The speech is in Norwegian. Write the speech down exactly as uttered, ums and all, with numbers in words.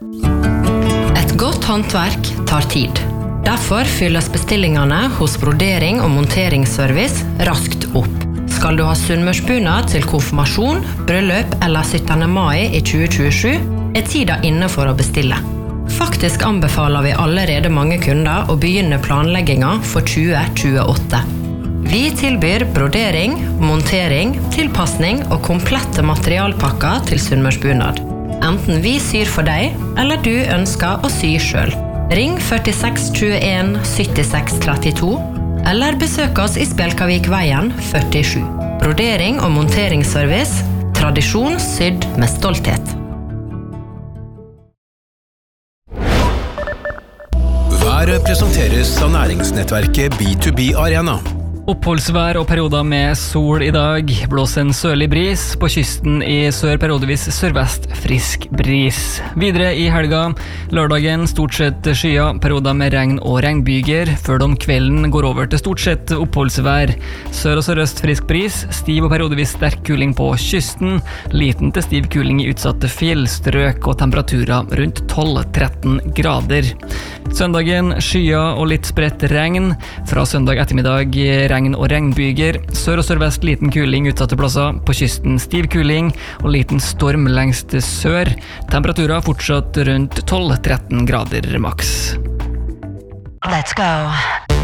Et godt håndverk tar tid. Derfor fylles bestillingene hos Brodering og monteringsservice raskt opp. Skal du ha sunnmørsbunad til konfirmasjon, bryllup eller syttende mai i tjue tjuesju, er tida inne for å bestille. Faktisk anbefaler vi allerede mange kunder å begynne planlegginga for tjue tjueåtte. Vi tilbyr brodering, montering, tilpassning og komplette materialpakker til sunnmørsbunad. Enten vi syr for deg, eller du ønsker å sy selv. Ring førtiseks tjueen syttiseks trettito, eller besøk oss i Spjelkavik-veien førtisju. Brodering og monteringsservice, tradisjon sydd med stolthet. Været presenteres av næringsnettverket B to B Arena. Oppholdsvær og perioder med sol i dag. Blåser en sørlig bris. På kysten i sør periodevis sørvest frisk bris. Videre i helga, lørdagen stort sett skya, perioder med regn og regnbyger, før de om kvelden går over til stort sett oppholdsvær. Sør og sørøst frisk bris, stiv og periodevis sterk kuling på kysten, liten til stiv kuling i utsatte fjellstrøk og temperaturer rundt tolv til tretten grader. Søndagen skya og litt spredt regn. Fra søndag ettermiddag regn og regnbyger. Sør og sørvest liten kuling utsatte plasser. På kysten stiv kuling og liten storm lengst sør. Temperaturer fortsatt rundt tolv til tretten grader maks. Let's go.